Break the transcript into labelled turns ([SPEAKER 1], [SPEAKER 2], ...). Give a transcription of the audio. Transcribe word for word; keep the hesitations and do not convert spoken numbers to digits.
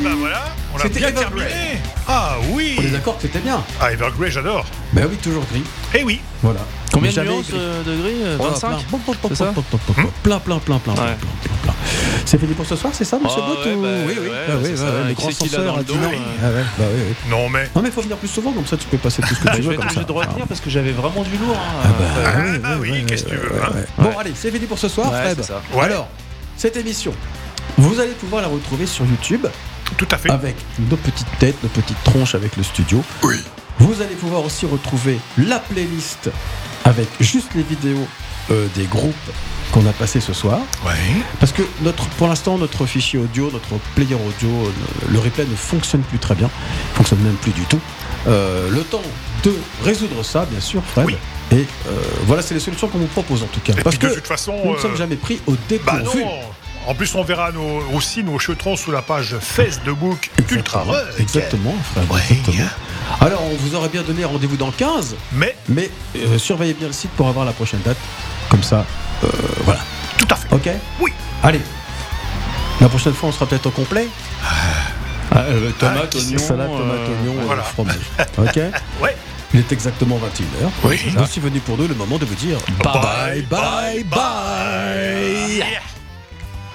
[SPEAKER 1] ben voilà, on a
[SPEAKER 2] C'était
[SPEAKER 1] bien
[SPEAKER 2] Evergrey.
[SPEAKER 1] terminé. Ah oui.
[SPEAKER 2] On est d'accord que c'était bien.
[SPEAKER 1] Ah, Evergrey, j'adore.
[SPEAKER 2] Ben oui, toujours gris.
[SPEAKER 1] Eh oui.
[SPEAKER 2] Voilà.
[SPEAKER 3] Combien
[SPEAKER 2] Mais
[SPEAKER 3] de
[SPEAKER 2] jamais
[SPEAKER 3] nuances
[SPEAKER 2] gris.
[SPEAKER 3] euh, degrés euh,
[SPEAKER 2] Oh,
[SPEAKER 3] vingt-cinq
[SPEAKER 2] plein. Pop, pop, pop,
[SPEAKER 3] C'est ça
[SPEAKER 2] pop, pop, pop, pop. Plein, plein, plein, plein, plein,
[SPEAKER 3] Ouais.
[SPEAKER 2] plein, plein, plein. C'est fini pour ce soir, c'est ça, monsieur
[SPEAKER 3] Ah
[SPEAKER 2] Bott
[SPEAKER 3] ouais,
[SPEAKER 2] ou-
[SPEAKER 3] bah,
[SPEAKER 2] Oui, oui,
[SPEAKER 3] ouais,
[SPEAKER 2] ah, oui,
[SPEAKER 3] c'est
[SPEAKER 2] ouais,
[SPEAKER 3] ça,
[SPEAKER 2] ouais, le
[SPEAKER 3] avec
[SPEAKER 2] grand
[SPEAKER 3] ce qu'il a
[SPEAKER 2] censeur
[SPEAKER 3] dans
[SPEAKER 2] à
[SPEAKER 3] le dos,
[SPEAKER 2] Dinan.
[SPEAKER 3] euh.
[SPEAKER 2] Ah ouais, bah oui, oui.
[SPEAKER 1] Non mais.
[SPEAKER 2] Non, mais il faut venir plus souvent, comme ça tu peux passer tout ce que
[SPEAKER 3] Bah,
[SPEAKER 2] tu
[SPEAKER 3] je
[SPEAKER 2] veux.
[SPEAKER 3] vais être
[SPEAKER 2] comme
[SPEAKER 3] obligé
[SPEAKER 2] ça.
[SPEAKER 3] de retenir parce que j'avais vraiment du lourd. hein.
[SPEAKER 2] Ah bah,
[SPEAKER 1] Ah,
[SPEAKER 2] ouais,
[SPEAKER 1] bah
[SPEAKER 2] ouais,
[SPEAKER 1] oui,
[SPEAKER 2] ouais,
[SPEAKER 1] qu'est-ce que tu
[SPEAKER 2] ouais,
[SPEAKER 1] veux,
[SPEAKER 2] ouais,
[SPEAKER 1] hein.
[SPEAKER 2] ouais.
[SPEAKER 3] Ouais.
[SPEAKER 2] Bon, allez, c'est fini pour ce soir,
[SPEAKER 3] Ouais,
[SPEAKER 2] Fred.
[SPEAKER 3] c'est ça.
[SPEAKER 1] Ouais.
[SPEAKER 2] Alors, cette émission, vous allez pouvoir la retrouver sur YouTube
[SPEAKER 1] Tout à fait.
[SPEAKER 2] avec nos petites têtes, nos petites tronches avec le studio.
[SPEAKER 1] Oui.
[SPEAKER 2] Vous allez pouvoir aussi retrouver la playlist avec juste les vidéos euh, des groupes qu'on a passés ce soir.
[SPEAKER 1] Ouais.
[SPEAKER 2] Parce que notre, pour l'instant, notre fichier audio, notre player audio, euh, le replay ne fonctionne plus très bien. Il fonctionne même plus du tout. Euh, le temps de résoudre ça, bien sûr, Fred.
[SPEAKER 1] Oui.
[SPEAKER 2] Et euh, voilà, c'est les solutions qu'on vous propose en tout cas.
[SPEAKER 1] Et
[SPEAKER 2] Parce
[SPEAKER 1] puis de
[SPEAKER 2] que
[SPEAKER 1] toute façon.
[SPEAKER 2] nous ne
[SPEAKER 1] euh,
[SPEAKER 2] sommes jamais pris au
[SPEAKER 1] Bah
[SPEAKER 2] dépourvu.
[SPEAKER 1] non. En plus, on verra nos, aussi nos chetrons sous la page Facebook Ultra Rock.
[SPEAKER 2] Exactement, Fred.
[SPEAKER 1] Ouais.
[SPEAKER 2] Exactement. Alors, on vous aurait bien donné rendez-vous dans le quinze,
[SPEAKER 1] Mais
[SPEAKER 2] mais euh, surveillez bien le site pour avoir la prochaine date. Comme ça, euh, voilà.
[SPEAKER 1] tout à fait.
[SPEAKER 2] Ok.
[SPEAKER 1] Oui.
[SPEAKER 2] Allez. La prochaine fois, on sera peut-être au complet.
[SPEAKER 3] Ah, euh, tomate,
[SPEAKER 1] Ah,
[SPEAKER 3] oignon.
[SPEAKER 2] Salade, tomate,
[SPEAKER 3] euh,
[SPEAKER 2] oignon et
[SPEAKER 1] voilà.
[SPEAKER 2] fromage. Ok.
[SPEAKER 1] Ouais.
[SPEAKER 2] Il est exactement vingt et une heures.
[SPEAKER 1] Oui.
[SPEAKER 2] Je suis venu pour nous le moment de vous dire
[SPEAKER 1] Bye, bye, bye.
[SPEAKER 2] bye.
[SPEAKER 1] Yeah.